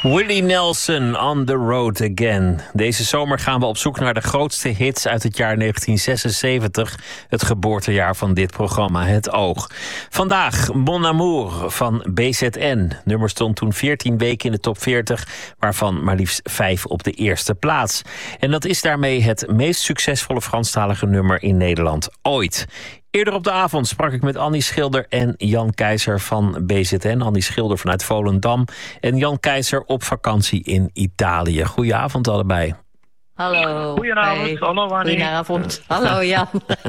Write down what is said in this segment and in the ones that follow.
Willie Nelson, On the Road Again. Deze zomer gaan we op zoek naar de grootste hits uit het jaar 1976. Het geboortejaar van dit programma, Het Oog. Vandaag Mon Amour van BZN. Nummer stond toen 14 weken in de top 40, waarvan maar liefst 5 op de eerste plaats. En dat is daarmee het meest succesvolle Franstalige nummer in Nederland ooit. Eerder op de avond sprak ik met Annie Schilder en Jan Keizer van BZN. Annie Schilder vanuit Volendam en Jan Keizer op vakantie in Italië. Goedenavond allebei. Hallo. Goedenavond. Hey. Hallo Annie. Goedenavond. Hallo Jan.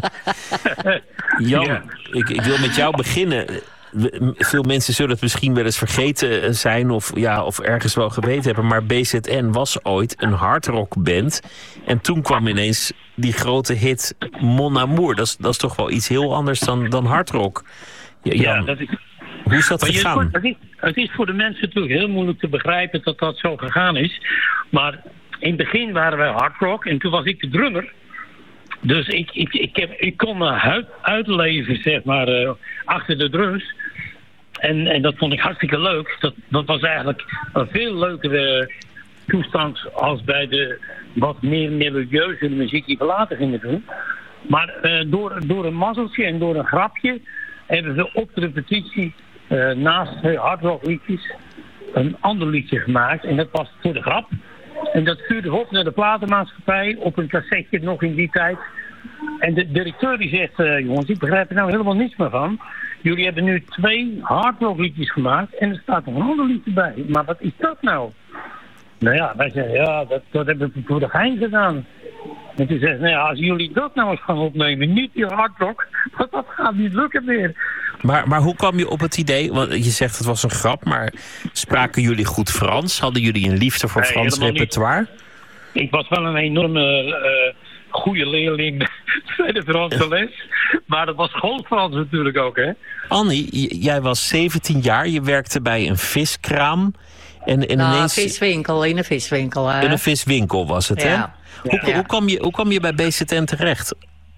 Jan, Ja. ik wil met jou beginnen. Veel mensen zullen het misschien wel eens vergeten zijn of ergens wel geweten hebben. Maar BZN was ooit een hardrockband. En toen kwam ineens die grote hit Mon Amour. Dat is toch wel iets heel anders dan hardrock. Jan, Ja, dat is... hoe is dat Maar gegaan? het is voor de mensen natuurlijk heel moeilijk te begrijpen dat dat zo gegaan is. Maar in het begin waren wij hardrock en toen was ik de drummer. Dus ik kon me uitleven, zeg maar, achter de drums. En dat vond ik hartstikke leuk. Dat was eigenlijk een veel leukere toestand als bij de wat meer melodieuze muziek die we later gingen doen. Maar door een mazzeltje en door een grapje hebben we op de repetitie naast de hardrockliedjes een ander liedje gemaakt. En dat was voor de grap. En dat stuurde we op naar de platenmaatschappij op een cassetje nog in die tijd. En de directeur die zegt, jongens, ik begrijp er nou helemaal niets meer van. Jullie hebben nu 2 hardrockliedjes gemaakt en er staat nog een ander liedje bij. Maar wat is dat nou? Nou ja, wij zeggen, ja, dat hebben we voor de gein gedaan. En toen zegt, nou ja, als jullie dat nou eens gaan opnemen, niet die hardrock, want dat gaat niet lukken meer. Maar hoe kwam je op het idee? Want je zegt het was een grap, maar spraken jullie goed Frans? Hadden jullie een liefde voor Frans repertoire? Ik was wel een enorme goede leerling bij de Franse les. Maar dat was schoolfrans natuurlijk ook, hè? Annie, jij was 17 jaar. Je werkte bij een viskraam. En ineens... viswinkel, in een viswinkel. Hè? In een viswinkel was het, hè? Ja. Hoe kwam je bij BZN terecht?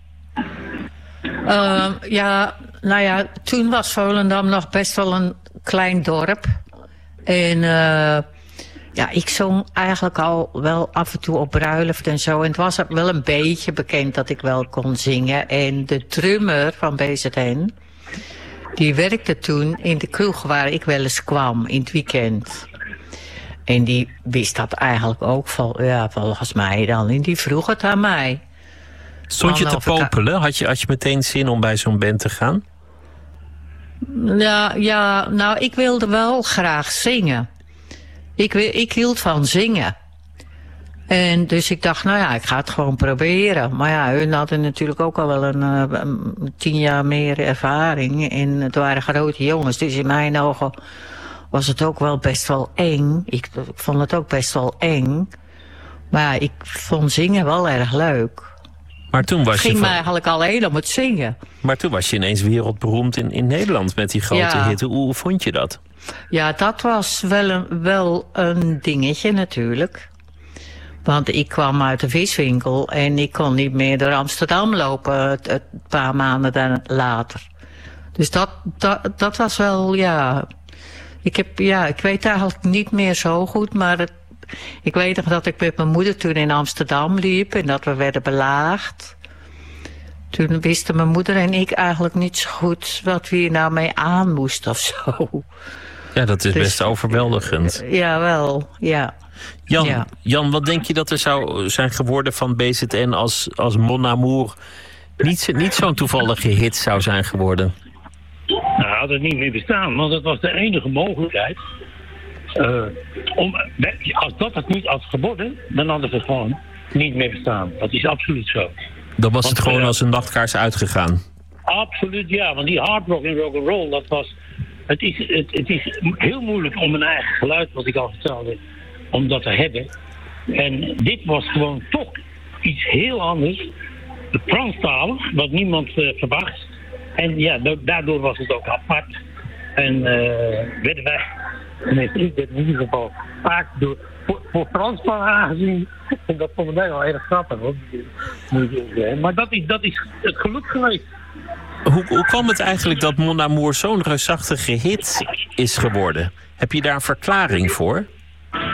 Toen was Volendam nog best wel een klein dorp. En ik zong eigenlijk al wel af en toe op bruiloft en zo. En het was wel een beetje bekend dat ik wel kon zingen. En de drummer van BZN, die werkte toen in de kroeg waar ik wel eens kwam in het weekend. En die wist dat eigenlijk ook volgens mij dan. En die vroeg het aan mij. Stond je te popelen? Had je meteen zin om bij zo'n band te gaan? Nou, ik wilde wel graag zingen. Ik hield van zingen. En dus ik dacht, ik ga het gewoon proberen. Maar ja, hun hadden natuurlijk ook al wel een 10 jaar meer ervaring. En het waren grote jongens. Dus in mijn ogen was het ook wel best wel eng. Ik vond het ook best wel eng. Maar ik vond zingen wel erg leuk. Maar toen was het ging me eigenlijk alleen om het zingen. Maar toen was je ineens wereldberoemd in Nederland met die grote hit. Hoe vond je dat? Ja, dat was wel een dingetje natuurlijk. Want ik kwam uit de viswinkel en ik kon niet meer door Amsterdam lopen een paar maanden later. Dus dat was wel, Ik weet eigenlijk niet meer zo goed, maar ik weet nog dat ik met mijn moeder toen in Amsterdam liep en dat we werden belaagd. Toen wisten mijn moeder en ik eigenlijk niet zo goed wat we hier nou mee aan moesten of zo. Ja, dat is best overweldigend. Jawel, ja. Jan, wat denk je dat er zou zijn geworden van BZN als Mon Amour niet zo'n toevallige hit zou zijn geworden? Nou, had het niet meer bestaan, want dat was de enige mogelijkheid. Als dat het niet had geworden, dan had het gewoon niet meer bestaan. Dat is absoluut zo. Dan was het gewoon als een nachtkaars uitgegaan. Absoluut, ja. Want die hardrock en rock'n'roll, dat was... Het is heel moeilijk om een eigen geluid, wat ik al vertelde, om dat te hebben. En dit was gewoon toch iets heel anders. Franstalig, wat niemand verwacht. En ja, daardoor was het ook apart. En werden wij, en ik in ieder geval, vaak voor Franstaal aangezien. En dat vond ik wel erg grappig, hoor. Maar dat is het geluk geweest. Hoe kwam het eigenlijk dat Mon Amour zo'n reusachtige hit is geworden? Heb je daar een verklaring voor?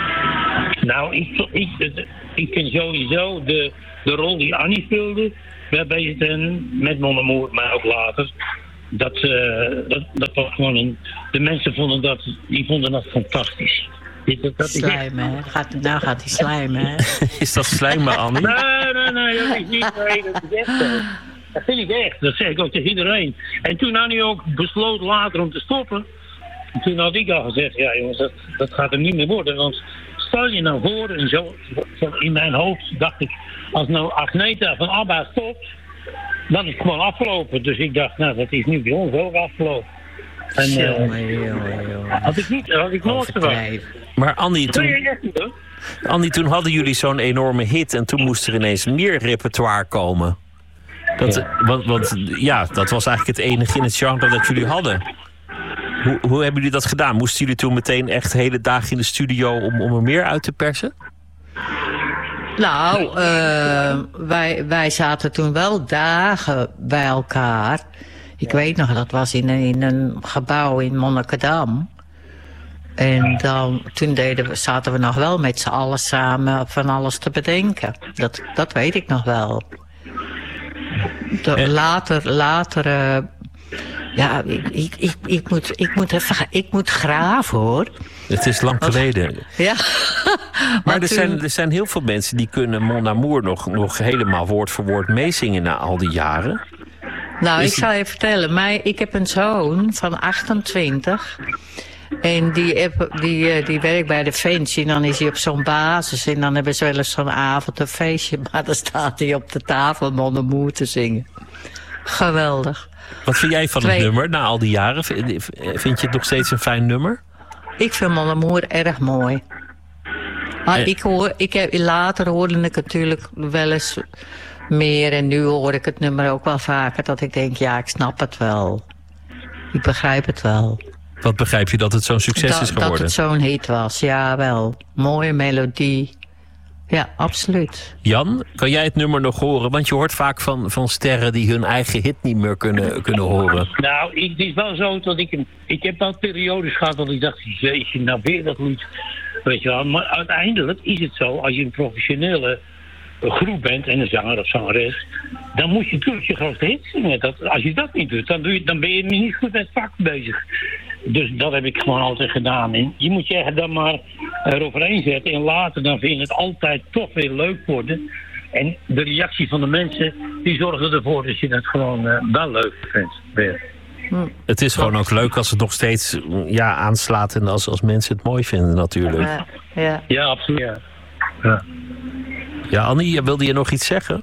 Nou, ik vind sowieso de rol die Annie speelde bij BZN, met Mon Amour, maar ook later. Dat was gewoon de mensen vonden dat fantastisch. Slijmen, hè? Nou gaat hij slijmen, hè? Is dat slijmen, Annie? Nee, dat is niet. Nee, dat is echt zo. Dat vind ik echt. Dat zeg ik ook tegen iedereen. En toen Annie ook besloot later om te stoppen. Toen had ik al gezegd, ja jongens, dat gaat er niet meer worden. Want stel je nou voor, en zo in mijn hoofd dacht ik, als nou Agneta van ABBA stopt, dan is het gewoon afgelopen. Dus ik dacht, nou, dat is nu bij ons ook afgelopen. En had ik nooit verwacht. Maar Annie, toen hadden jullie zo'n enorme hit en toen moest er ineens meer repertoire komen. Want dat was eigenlijk het enige in het genre dat jullie hadden. Hoe hebben jullie dat gedaan? Moesten jullie toen meteen echt hele dagen in de studio om er meer uit te persen? Nou, wij zaten toen wel dagen bij elkaar. Ik weet nog, dat was in een gebouw in Monnikendam. En toen zaten we nog wel met z'n allen samen van alles te bedenken. Dat weet ik nog wel. Later ja, ik moet graven, hoor. Het is lang geleden. Ja. Maar er zijn heel veel mensen die kunnen Mon Amour nog helemaal woord voor woord meezingen na al die jaren. Nou, ik zal je vertellen. Ik heb een zoon van 28. En die werkt bij Defensie. En dan is hij op zo'n basis. En dan hebben ze wel eens zo'n avond een feestje. Maar dan staat hij op de tafel Mon Amour te zingen. Geweldig. Wat vind jij van het nummer na al die jaren? Vind je het nog steeds een fijn nummer? Ik vind Mon Amour erg mooi. Maar later hoorde ik het natuurlijk wel eens meer. En nu hoor ik het nummer ook wel vaker. Dat ik denk, ja, ik snap het wel. Ik begrijp het wel. Wat begrijp je, dat het zo'n succes is geworden? Dat het zo'n hit was, ja wel. Mooie melodie. Ja, absoluut. Jan, kan jij het nummer nog horen? Want je hoort vaak van sterren die hun eigen hit niet meer kunnen horen. Nou, het is wel zo dat ik heb wel periodes gehad dat ik dacht, jeetje, nou weer dat lied. Weet je wel, maar uiteindelijk is het zo, als je een professionele groep bent en een zanger of zangeres, dan moet je natuurlijk je grootste hit zingen. Als je dat niet doet, dan ben je niet goed met het vak bezig. Dus dat heb ik gewoon altijd gedaan. En je moet je echt dan maar eroverheen zetten. En later dan vind je het altijd toch weer leuk worden. En de reactie van de mensen, die zorgen ervoor dat je het gewoon wel leuk vindt. Weer. Het is gewoon ook leuk als het nog steeds aanslaat en als mensen het mooi vinden natuurlijk. Ja, absoluut. Ja, Annie, wilde je nog iets zeggen?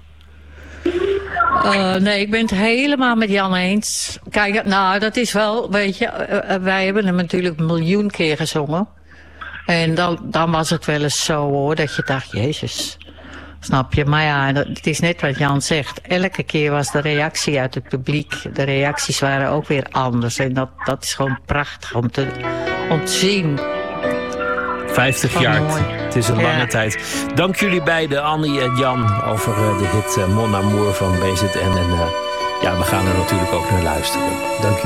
Nee, ik ben het helemaal met Jan eens. Kijk, nou, dat is wel, weet je, wij hebben hem natuurlijk 1 miljoen keer gezongen. En dan was het wel eens zo, hoor, dat je dacht, jezus, snap je? Maar ja, het is net wat Jan zegt. Elke keer was de reactie uit het publiek, de reacties waren ook weer anders. En dat is gewoon prachtig om te zien. 50 jaar, het is een lange tijd. Dank jullie beiden, Annie en Jan, over de hit Mon Amour van BZN. En we gaan er natuurlijk ook naar luisteren. Dank jullie.